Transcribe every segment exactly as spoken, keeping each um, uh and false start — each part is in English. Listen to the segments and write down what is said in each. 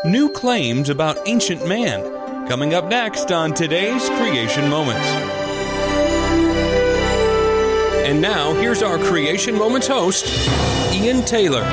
new claims about ancient man. Coming up next on today's Creation Moments. And now, here's our Creation Moments host, Ian Taylor.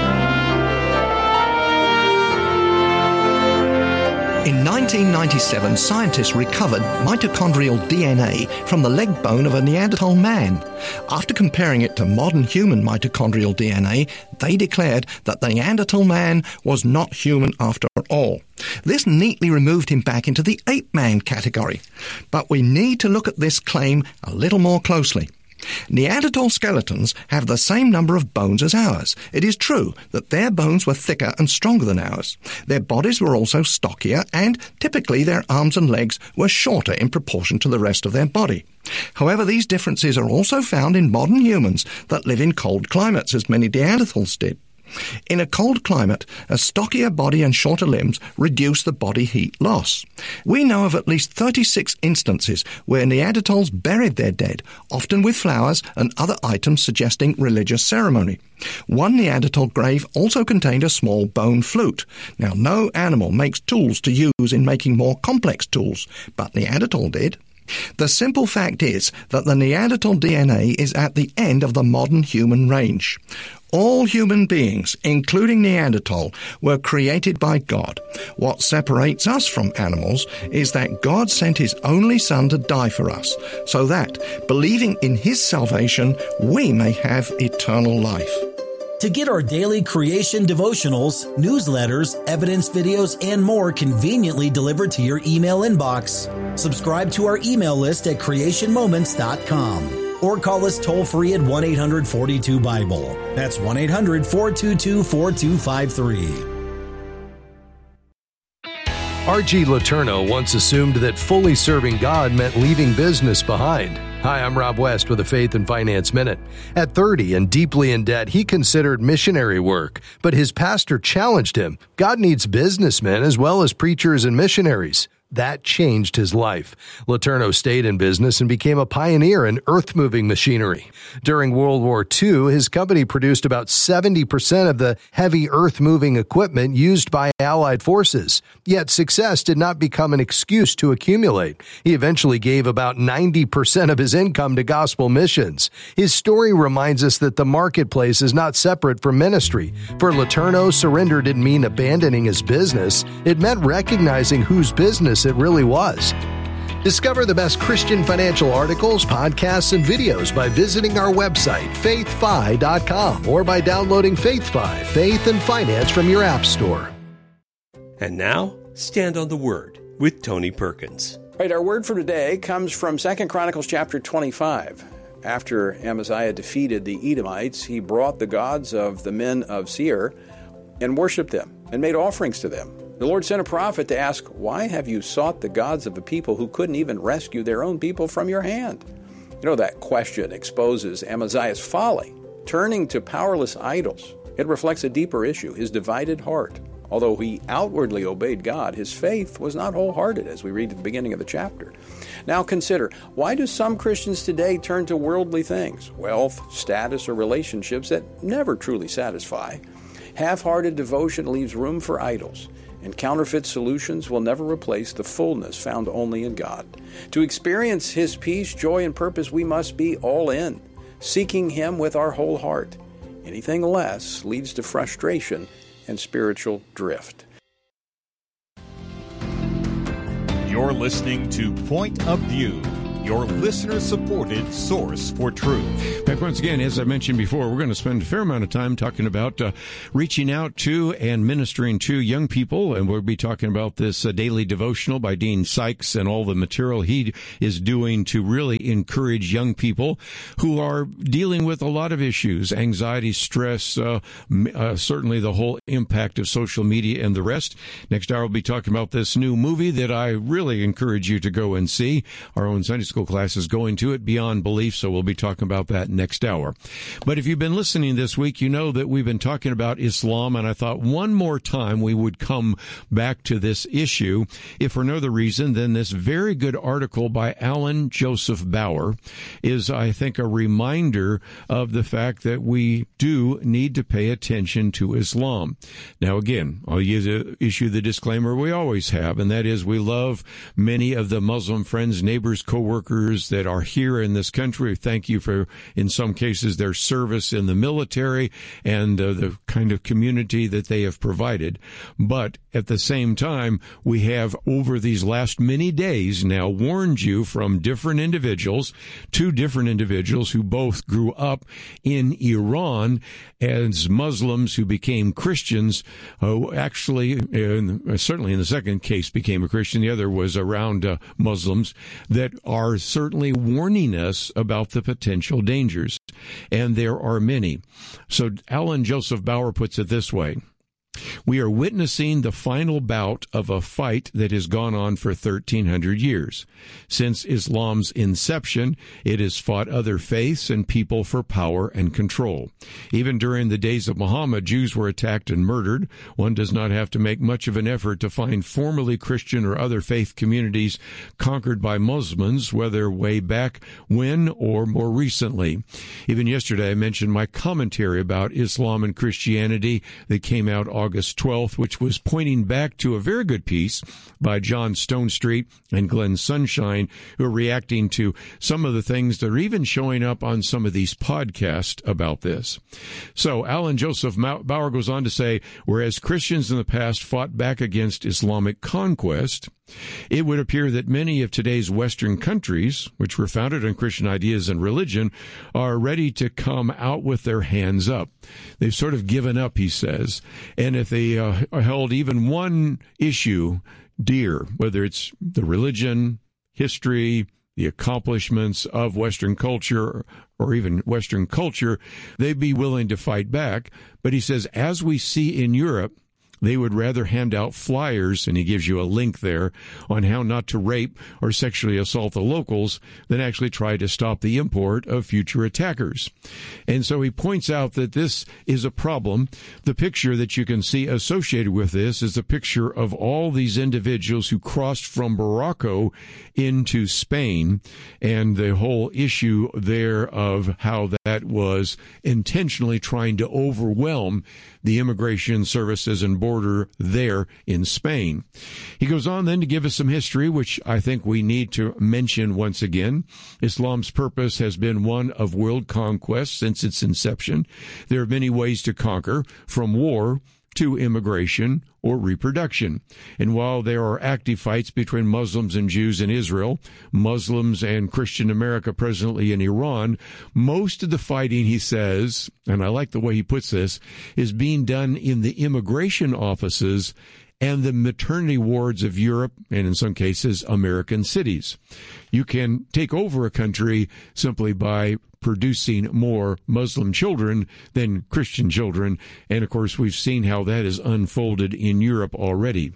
In nineteen ninety-seven, scientists recovered mitochondrial D N A from the leg bone of a Neanderthal man. After comparing it to modern human mitochondrial D N A, they declared that the Neanderthal man was not human after all. This neatly removed him back into the ape-man category. But we need to look at this claim a little more closely. Neanderthal skeletons have the same number of bones as ours. It is true that their bones were thicker and stronger than ours. Their bodies were also stockier, and typically their arms and legs were shorter in proportion to the rest of their body. However, these differences are also found in modern humans that live in cold climates, as many Neanderthals did. In a cold climate, a stockier body and shorter limbs reduce the body heat loss. We know of at least thirty-six instances where Neanderthals buried their dead, often with flowers and other items suggesting religious ceremony. One Neanderthal grave also contained a small bone flute. Now, no animal makes tools to use in making more complex tools, but Neanderthal did. The simple fact is that the Neanderthal D N A is at the end of the modern human range. All human beings, including Neanderthal, were created by God. What separates us from animals is that God sent his only Son to die for us, so that, believing in his salvation, we may have eternal life. To get our daily creation devotionals, newsletters, evidence videos, and more conveniently delivered to your email inbox, subscribe to our email list at creation moments dot com or call us toll-free at one eight hundred forty-two Bible. That's one eight hundred four two two four two five three. R G Letourneau once assumed that fully serving God meant leaving business behind. Hi, I'm Rob West with a Faith and Finance Minute. At thirty and deeply in debt, he considered missionary work, but his pastor challenged him. God needs businessmen as well as preachers and missionaries. That changed his life. Letourneau stayed in business and became a pioneer in earth-moving machinery. During World War Two, his company produced about seventy percent of the heavy earth-moving equipment used by Allied forces. Yet success did not become an excuse to accumulate. He eventually gave about ninety percent of his income to gospel missions. His story reminds us that the marketplace is not separate from ministry. For Letourneau, surrender didn't mean abandoning his business. It meant recognizing whose business it really was. Discover the best Christian financial articles, podcasts, and videos by visiting our website, faith fi dot com, or by downloading FaithFi, Faith and Finance from your app store. And now, Stand on the Word with Tony Perkins. All right, our word for today comes from Second Chronicles chapter twenty-five. After Amaziah defeated the Edomites, he brought the gods of the men of Seir and worshipped them and made offerings to them. The Lord sent a prophet to ask, "Why have you sought the gods of a people who couldn't even rescue their own people from your hand?" You know, that question exposes Amaziah's folly. Turning to powerless idols, it reflects a deeper issue, his divided heart. Although he outwardly obeyed God, his faith was not wholehearted, as we read at the beginning of the chapter. Now consider, why do some Christians today turn to worldly things, wealth, status, or relationships that never truly satisfy? Half-hearted devotion leaves room for idols, and counterfeit solutions will never replace the fullness found only in God. To experience his peace, joy, and purpose, we must be all in, seeking him with our whole heart. Anything less leads to frustration and spiritual drift. You're listening to Point of View, your listener-supported source for truth. Back once again, as I mentioned before, we're going to spend a fair amount of time talking about uh, reaching out to and ministering to young people, and we'll be talking about this uh, daily devotional by Dean Sykes and all the material he is doing to really encourage young people who are dealing with a lot of issues, anxiety, stress, uh, uh, certainly the whole impact of social media and the rest. Next hour, we'll be talking about this new movie that I really encourage you to go and see. Our own Sunday School school classes going to it, Beyond Belief, so we'll be talking about that next hour. But if you've been listening this week, you know that we've been talking about Islam, and I thought one more time we would come back to this issue, if for no other reason than this very good article by Alan Joseph Bauer is, I think, a reminder of the fact that we do need to pay attention to Islam. Now, again, I'll use a, issue the disclaimer we always have, and that is we love many of the Muslim friends, neighbors, co-workers that are here in this country. Thank you for, in some cases, their service in the military and uh, the kind of community that they have provided. But at the same time, we have over these last many days now warned you from different individuals, two different individuals who both grew up in Iran as Muslims who became Christians, who actually, in, certainly in the second case, became a Christian. The other was around uh, Muslims that are certainly warning us about the potential dangers. And there are many. So Alan Joseph Bauer puts it this way. We are witnessing the final bout of a fight that has gone on for thirteen hundred years. Since Islam's inception, it has fought other faiths and people for power and control. Even during the days of Muhammad, Jews were attacked and murdered. One does not have to make much of an effort to find formerly Christian or other faith communities conquered by Muslims, whether way back when or more recently. Even yesterday, I mentioned my commentary about Islam and Christianity that came out August twelfth, which was pointing back to a very good piece by John Stonestreet and Glenn Sunshine, who are reacting to some of the things that are even showing up on some of these podcasts about this. So Alan Joseph Bauer goes on to say, whereas Christians in the past fought back against Islamic conquest, it would appear that many of today's Western countries, which were founded on Christian ideas and religion, are ready to come out with their hands up. They've sort of given up, he says. And if they uh, held even one issue dear, whether it's the religion, history, the accomplishments of Western culture, or even Western culture, they'd be willing to fight back. But he says, as we see in Europe, they would rather hand out flyers, and he gives you a link there, on how not to rape or sexually assault the locals than actually try to stop the import of future attackers. And so he points out that this is a problem. The picture that you can see associated with this is a picture of all these individuals who crossed from Morocco into Spain, and the whole issue there of how that was intentionally trying to overwhelm the immigration services and border there in Spain. He goes on then to give us some history, which I think we need to mention once again. Islam's purpose has been one of world conquest since its inception. There are many ways to conquer, from war to immigration or reproduction. And while there are active fights between Muslims and Jews in Israel, Muslims and Christian America presently in Iran, most of the fighting, he says, and I like the way he puts this, is being done in the immigration offices and the maternity wards of Europe, and in some cases, American cities. You can take over a country simply by producing more Muslim children than Christian children, and of course, we've seen how that has unfolded in Europe already.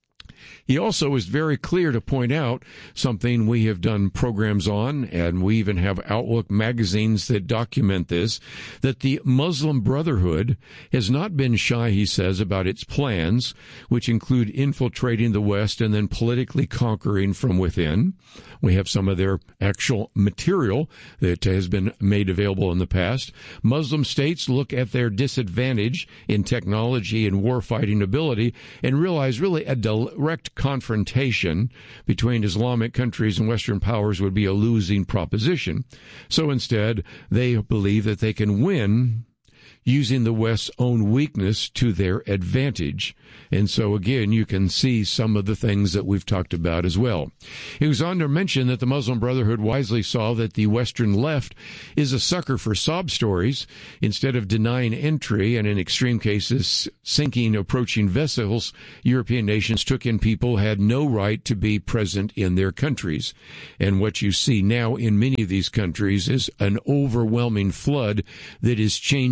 He also is very clear to point out something we have done programs on, and we even have Outlook magazines that document this, that the Muslim Brotherhood has not been shy, he says, about its plans, which include infiltrating the West and then politically conquering from within. We have some of their actual material that has been made available in the past. Muslim states look at their disadvantage in technology and warfighting ability and realize really a direct confrontation between Islamic countries and Western powers would be a losing proposition. So instead, they believe that they can win using the West's own weakness to their advantage. And so, again, you can see some of the things that we've talked about as well. He was on to mention that the Muslim Brotherhood wisely saw that the Western left is a sucker for sob stories. Instead of denying entry and, in extreme cases, sinking approaching vessels, European nations took in people who had no right to be present in their countries. And what you see now in many of these countries is an overwhelming flood that is changing the very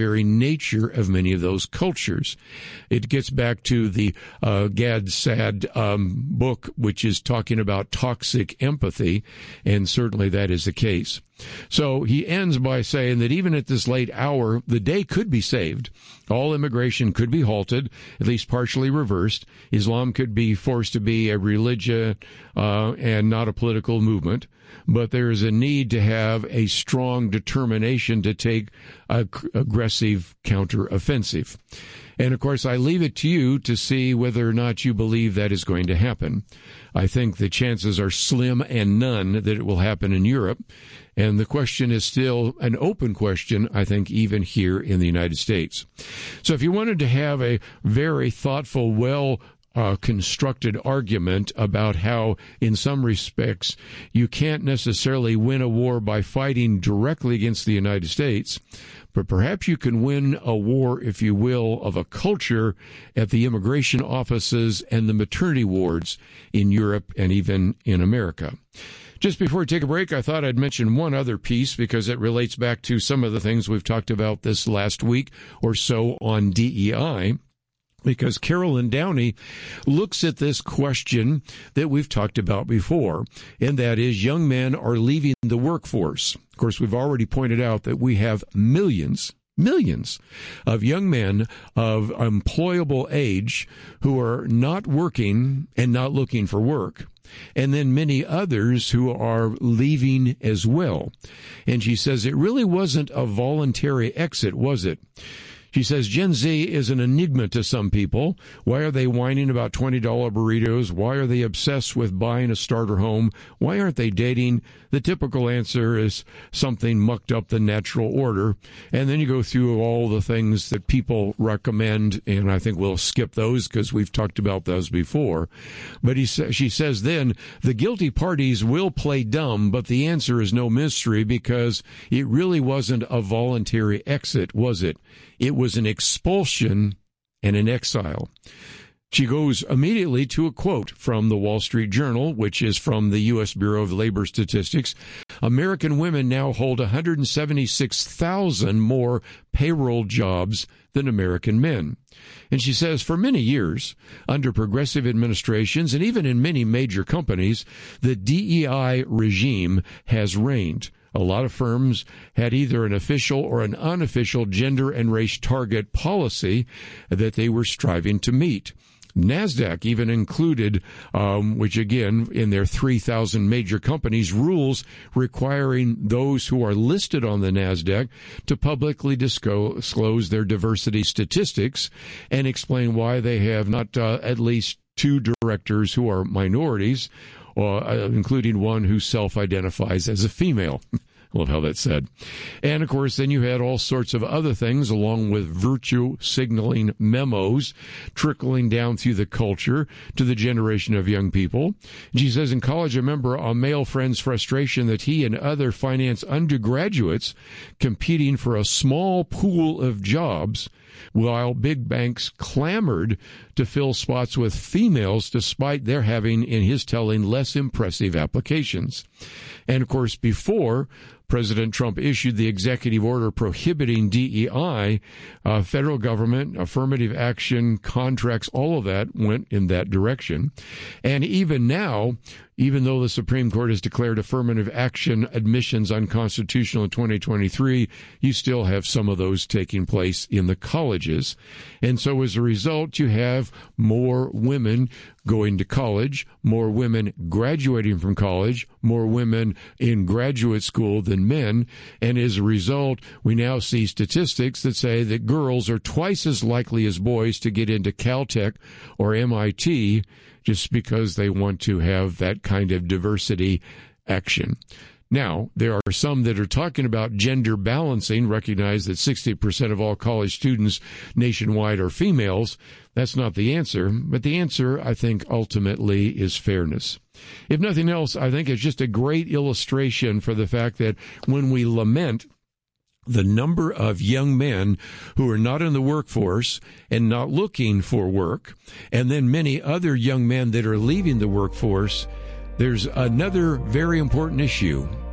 very nature of many of those cultures. It gets back to the uh, Gad Saad um, book, which is talking about toxic empathy, and certainly that is the case. So he ends by saying that even at this late hour, the day could be saved. All immigration could be halted, at least partially reversed. Islam could be forced to be a religion uh, and not a political movement. But there is a need to have a strong determination to take a aggressive counteroffensive. And, of course, I leave it to you to see whether or not you believe that is going to happen. I think the chances are slim and none that it will happen in Europe. And the question is still an open question, I think, even here in the United States. So if you wanted to have a very thoughtful, well Uh, constructed argument about how, in some respects, you can't necessarily win a war by fighting directly against the United States, but perhaps you can win a war, if you will, of a culture at the immigration offices and the maternity wards in Europe and even in America. Just before we take a break, I thought I'd mention one other piece because it relates back to some of the things we've talked about this last week or so on D E I. Because Carolyn Downey looks at this question that we've talked about before, and that is young men are leaving the workforce. Of course, we've already pointed out that we have millions, millions of young men of employable age who are not working and not looking for work. And then many others who are leaving as well. And she says it really wasn't a voluntary exit, was it? She says Gen Z is an enigma to some people. Why are they whining about twenty dollar burritos? Why are they obsessed with buying a starter home? Why aren't they dating? The typical answer is something mucked up the natural order. And then you go through all the things that people recommend, and I think we'll skip those because we've talked about those before. But he sa- she says then, the guilty parties will play dumb, but the answer is no mystery because it really wasn't a voluntary exit, was it? It was an expulsion and an exile. She goes immediately to a quote from the Wall Street Journal, which is from the U S Bureau of Labor Statistics. American women now hold one hundred seventy-six thousand more payroll jobs than American men. And she says for many years, under progressive administrations and even in many major companies, the D E I regime has reigned. A lot of firms had either an official or an unofficial gender and race target policy that they were striving to meet. NASDAQ even included, um, which again, in their three thousand major companies, rules requiring those who are listed on the NASDAQ to publicly disclose their diversity statistics and explain why they have not uh, at least two directors who are minorities, uh, including one who self-identifies as a female. I love how that's said. And, of course, then you had all sorts of other things along with virtue signaling memos trickling down through the culture to the generation of young people. And she says, in college, I remember a male friend's frustration that he and other finance undergraduates competing for a small pool of jobs while big banks clamored to fill spots with females despite their having, in his telling, less impressive applications. And, of course, before President Trump issued the executive order prohibiting D E I, uh, federal government, affirmative action, contracts, all of that went in that direction. And even now, even though the Supreme Court has declared affirmative action admissions unconstitutional in twenty twenty-three, you still have some of those taking place in the colleges. And so as a result, you have more women going to college, more women graduating from college, more women in graduate school than men. And as a result, we now see statistics that say that girls are twice as likely as boys to get into Caltech or M I T just because they want to have that kind of diversity action. Now, there are some that are talking about gender balancing, recognize that sixty percent of all college students nationwide are females. That's not the answer, but the answer, I think, ultimately is fairness. If nothing else, I think it's just a great illustration for the fact that when we lament the number of young men who are not in the workforce and not looking for work, and then many other young men that are leaving the workforce, there's another very important issue,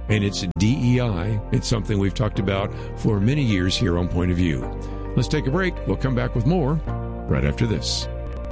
and it's D E I. It's something we've talked about for many years here on Point of View. Let's take a break. We'll come back with more right after this.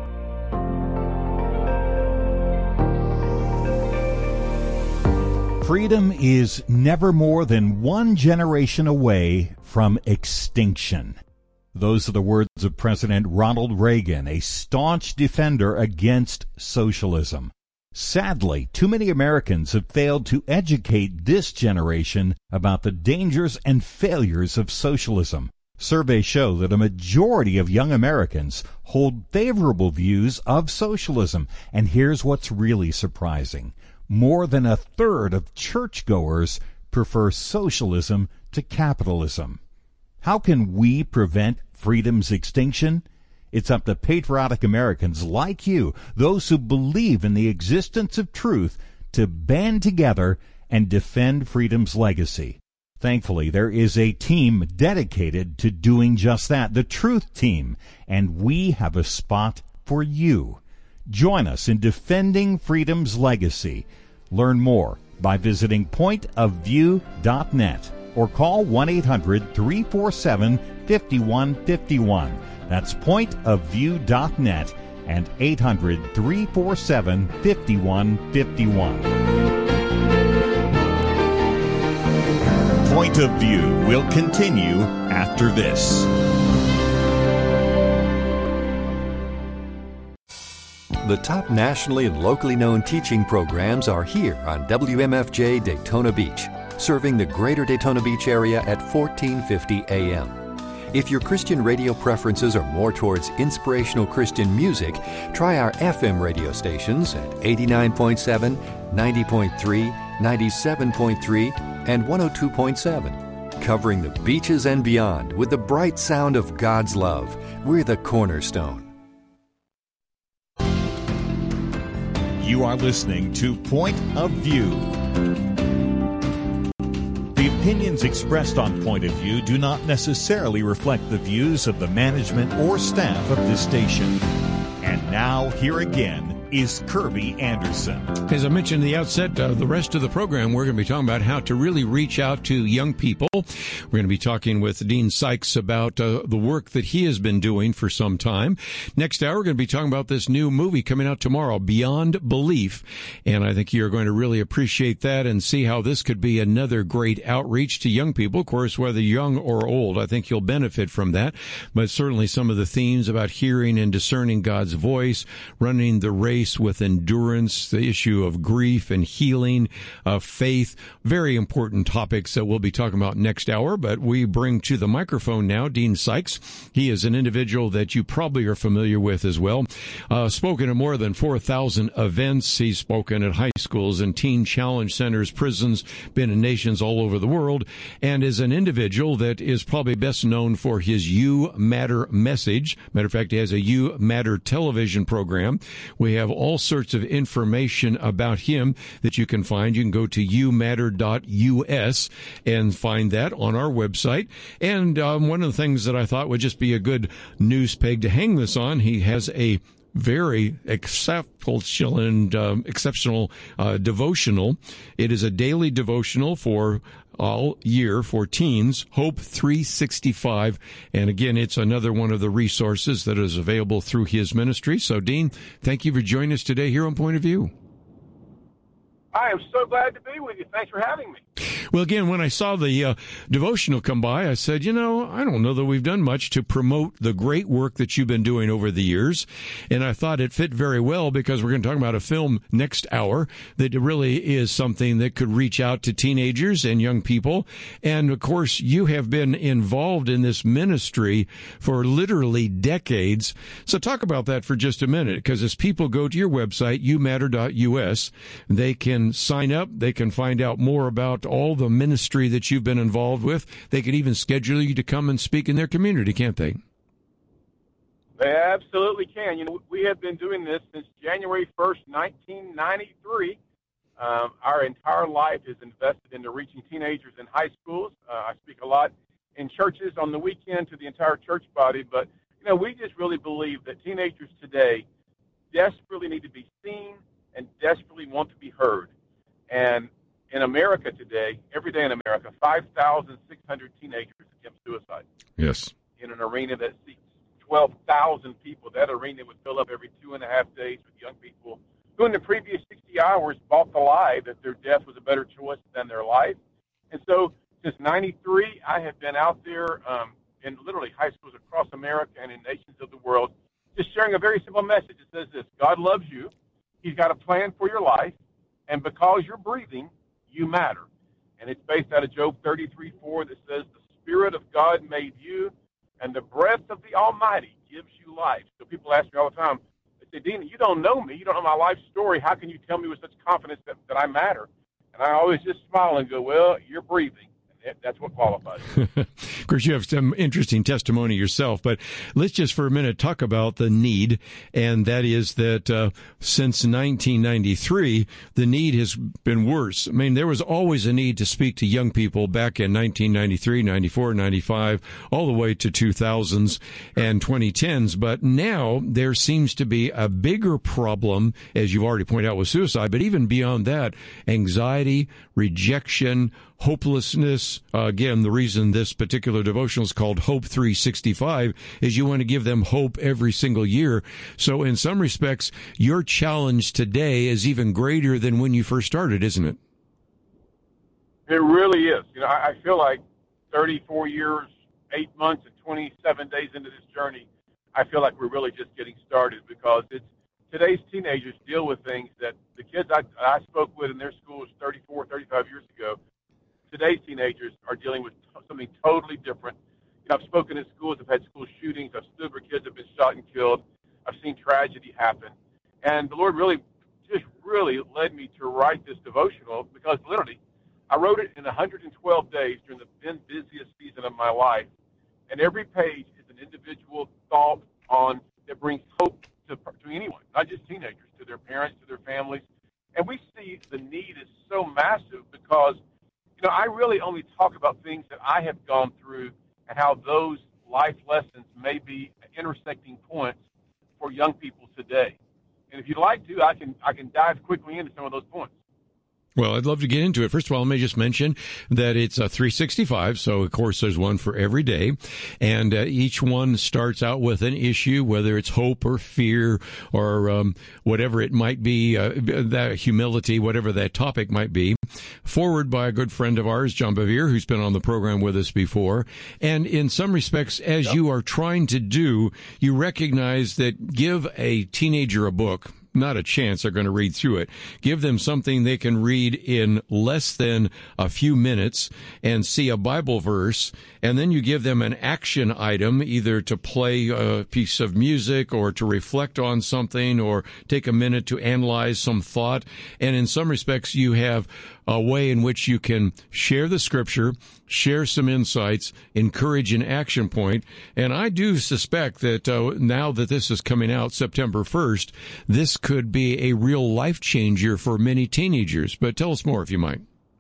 Freedom is never more than one generation away from extinction. Those are the words of President Ronald Reagan, a staunch defender against socialism. Sadly, too many Americans have failed to educate this generation about the dangers and failures of socialism. Surveys show that a majority of young Americans hold favorable views of socialism. And here's what's really surprising. More than a third of churchgoers prefer socialism to capitalism. How can we prevent freedom's extinction? It's up to patriotic Americans like you, those who believe in the existence of truth, to band together and defend freedom's legacy. Thankfully, there is a team dedicated to doing just that, the Truth Team, and we have a spot for you. Join us in defending freedom's legacy. Learn more by visiting point of view dot net or call one eight hundred three four seven five one five one. That's point of view dot net and eight hundred three four seven five one five one. Point of View will continue after this. The top nationally and locally known teaching programs are here on W M F J Daytona Beach, serving the greater Daytona Beach area at fourteen fifty A M. If your Christian radio preferences are more towards inspirational Christian music, try our F M radio stations at eighty-nine point seven, ninety point three, ninety-seven point three, and one oh two point seven. Covering the beaches and beyond with the bright sound of God's love, we're the Cornerstone. You are listening to Point of View. The opinions expressed on Point of View do not necessarily reflect the views of the management or staff of this station. And now, here again is Kirby Anderson. As I mentioned at the outset, uh, the rest of the program, we're going to be talking about how to really reach out to young people. We're going to be talking with Dean Sykes about uh, the work that he has been doing for some time. Next hour, we're going to be talking about this new movie coming out tomorrow, Beyond Belief. And I think you're going to really appreciate that and see how this could be another great outreach to young people. Of course, whether young or old, I think you'll benefit from that. But certainly some of the themes about hearing and discerning God's voice, running the race with endurance, the issue of grief and healing, uh, faith, very important topics that we'll be talking about next hour. But we bring to the microphone now Dean Sykes. He is an individual that you probably are familiar with as well. Uh, spoken at more than four thousand events. He's spoken at high schools and teen challenge centers, prisons, been in nations all over the world, and is an individual that is probably best known for his You Matter message. Matter of fact, he has a You Matter television program. We have all sorts of information about him that you can find. You can go to you matter dot U S and find that on our website. And um, one of the things that I thought would just be a good news peg to hang this on, he has a very exceptional and um, exceptional uh, devotional. It is a daily devotional for all year for teens, Hope three sixty-five. And again, it's another one of the resources that is available through his ministry. So, Dean, thank you for joining us today here on Point of View. I am so glad to be with you. Thanks for having me. Well, again, when I saw the uh, devotional come by, I said, you know, I don't know that we've done much to promote the great work that you've been doing over the years. And I thought it fit very well because we're going to talk about a film next hour that really is something that could reach out to teenagers and young people. And, of course, you have been involved in this ministry for literally decades. So talk about that for just a minute, because as people go to your website, you matter dot U S, they can sign up. They can find out more about all the ministry that you've been involved with. They could even schedule you to come and speak in their community, can't they? They absolutely can. You know, we have been doing this since January first, nineteen ninety-three. Um, our entire life is invested into reaching teenagers in high schools. Uh, I speak a lot in churches on the weekend to the entire church body, but, you know, we just really believe that teenagers today desperately need to be seen and desperately want to be heard. And in America today, every day in America, five thousand six hundred teenagers attempt suicide. Yes. In an arena that seats twelve thousand people. That arena would fill up every two and a half days with young people who in the previous sixty hours bought the lie that their death was a better choice than their life. And so since ninety-three, I have been out there um, in literally high schools across America and in nations of the world, just sharing a very simple message. It says this: God loves you. He's got a plan for your life. And because you're breathing, you matter. And it's based out of Job thirty-three four that says, the Spirit of God made you, and the breath of the Almighty gives you life. So people ask me all the time, they say, Dean, you don't know me. You don't know my life story. How can you tell me with such confidence that, that I matter? And I always just smile and go, well, you're breathing. That's what qualifies. Of course, you have some interesting testimony yourself, but let's just for a minute talk about the need, and that is that uh, since nineteen ninety-three, the need has been worse. I mean, there was always a need to speak to young people back in nineteen ninety-three, ninety-four, ninety-five, all the way to two thousands and twenty tens, but now there seems to be a bigger problem, as you've already pointed out, with suicide, but even beyond that, anxiety, rejection, hopelessness. Uh, again, the reason this particular devotional is called Hope three sixty-five is you want to give them hope every single year. So in some respects, your challenge today is even greater than when you first started, isn't it? It really is. You know, I, I feel like thirty-four years, eight months, and twenty-seven days into this journey, I feel like we're really just getting started, because it's today's teenagers deal with things that the kids I, I spoke with in their schools thirty-four, thirty-five years ago, today's teenagers are dealing with t- something totally different. You know, I've spoken in schools, I've had school shootings, I've stood where kids have been shot and killed, I've seen tragedy happen. And the Lord really, just really led me to write this devotional, because literally, I wrote it in one hundred twelve days during the then busiest season of my life. And every page is an individual thought on that brings hope to, to anyone, not just teenagers, to their parents, to their families. And we see the need is so massive because, you know, I really only talk about things that I have gone through and how those life lessons may be intersecting points for young people today. And if you'd like to, I can I can dive quickly into some of those points. Well, I'd love to get into it. First of all, let me just mention that it's a three sixty-five, so of course there's one for every day, and uh, each one starts out with an issue, whether it's hope or fear or um, whatever it might be, uh, that humility, whatever that topic might be. Forward by a good friend of ours, John Bevere, who's been on the program with us before. And in some respects, as yep. you are trying to do, you recognize that give a teenager a book, not a chance they're going to read through it. Give them something they can read in less than a few minutes and see a Bible verse, and then you give them an action item, either to play a piece of music or to reflect on something or take a minute to analyze some thought. And in some respects, you have a way in which you can share the scripture, share some insights, encourage an action point. And I do suspect that uh, now that this is coming out September first, this could be a real life changer for many teenagers. But tell us more, if you might.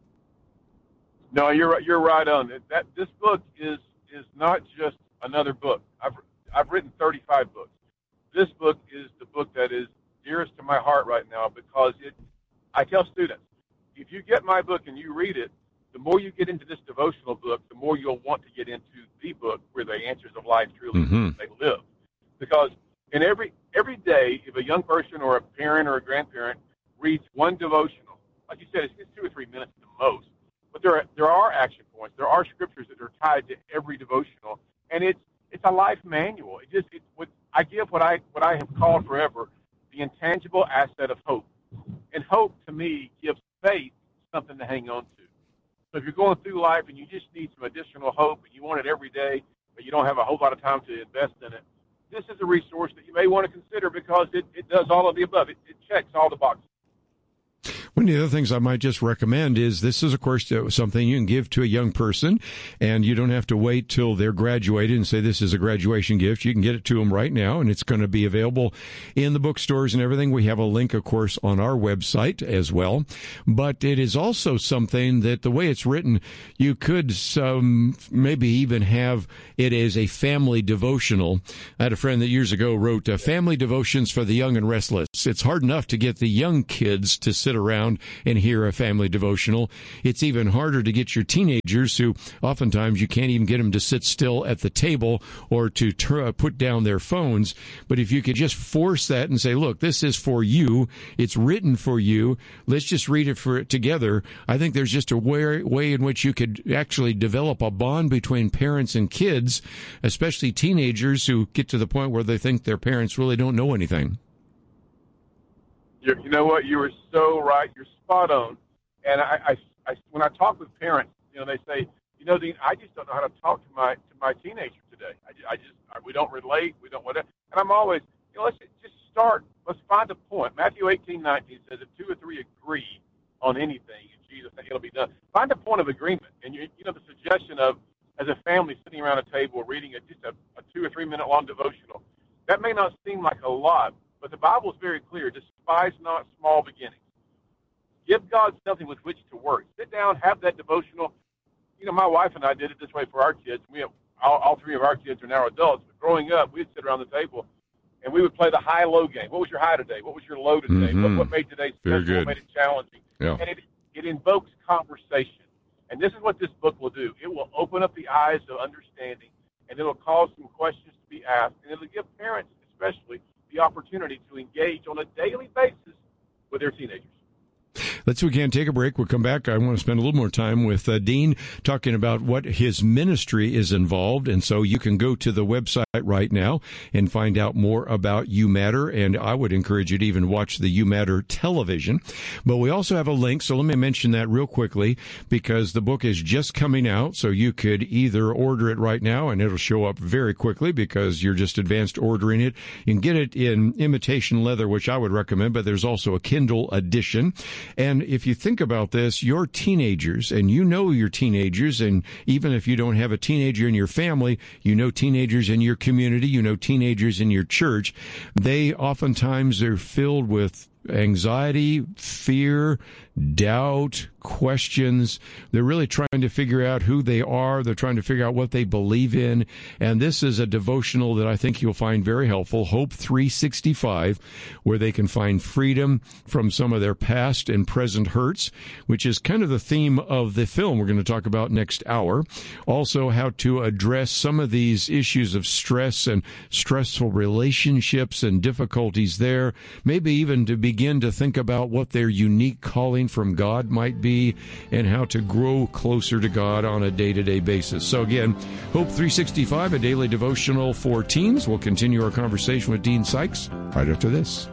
No, you're you're right on. That this book is is not just another book. I've I've written thirty-five books. This book is the book that is dearest to my heart right now, because it. I tell students, if you get my book and you read it, the more you get into this devotional book, the more you'll want to get into the book where the answers of life truly mm-hmm. they live. Because in every every day, if a young person or a parent or a grandparent reads one devotional, like you said, it's, it's two or three minutes at the most. But there are, there are action points. There are scriptures that are tied to every devotional, and it's it's a life manual. It just it, what I give what I what I have called forever the intangible asset of hope, and hope to me gives faith something to hang on to. So if you're going through life and you just need some additional hope and you want it every day, but you don't have a whole lot of time to invest in it, this is a resource that you may want to consider, because it, it does all of the above. It, it checks all the boxes. One of the other things I might just recommend is this is, of course, something you can give to a young person, and you don't have to wait till they're graduated and say this is a graduation gift. You can get it to them right now, and it's going to be available in the bookstores and everything. We have a link, of course, on our website as well. But it is also something that the way it's written, you could um, maybe even have it as a family devotional. I had a friend that years ago wrote uh, Family Devotions for the Young and Restless. It's hard enough to get the young kids to sit around around and hear a family devotional. It's even harder to get your teenagers, who oftentimes you can't even get them to sit still at the table or to ter- put down their phones. But if you could just force that and say, look, this is for you. It's written for you. Let's just read it for it together. I think there's just a way, way in which you could actually develop a bond between parents and kids, especially teenagers who get to the point where they think their parents really don't know anything. You're, you know what? You were so right. You're spot on. And I, I, I, when I talk with parents, you know, they say, you know, Dean, I just don't know how to talk to my to my teenager today. I, I just we don't relate. We don't whatever. And I'm always, you know, let's just start. Let's find a point. Matthew eighteen nineteen says, if two or three agree on anything, in Jesus' name, it'll be done. Find a point of agreement. And you, you know, the suggestion of, as a family sitting around a table reading a, just a, a two or three minute long devotional, that may not seem like a lot, but the Bible is very clear. Despise not small beginnings. Give God something with which to work. Sit down, have that devotional. You know, my wife and I did it this way for our kids. We have, all, all three of our kids are now adults. But growing up, we'd sit around the table, and we would play the high-low game. What was your high today? What was your low today? Mm-hmm. What, what made today special? What made it challenging? Yeah. And it, it invokes conversation. And this is what this book will do. It will open up the eyes of understanding, and it will cause some questions to be asked, and it will give parents especially the opportunity to engage on a daily basis with their teenagers. Let's, we can take a break. We'll come back. I want to spend a little more time with uh, Dean talking about what his ministry is involved. And so you can go to the website right now and find out more about You Matter. And I would encourage you to even watch the You Matter television. But we also have a link. So let me mention that real quickly, because the book is just coming out. So you could either order it right now, and it'll show up very quickly because you're just advanced ordering it. You can get it in imitation leather, which I would recommend, but there's also a Kindle edition. And if you think about this, your teenagers, and you know your teenagers, and even if you don't have a teenager in your family, you know teenagers in your community, you know teenagers in your church, they oftentimes are filled with anxiety, fear, doubt, questions. They're really trying to figure out who they are. They're trying to figure out what they believe in. And this is a devotional that I think you'll find very helpful, Hope three sixty-five, where they can find freedom from some of their past and present hurts, which is kind of the theme of the film we're going to talk about next hour. Also, how to address some of these issues of stress and stressful relationships and difficulties there. Maybe even to begin to think about what their unique calling from God might be, and how to grow closer to God on a day-to-day basis. So again, Hope three sixty-five, a daily devotional for teens. We'll continue our conversation with Dean Sykes right after this.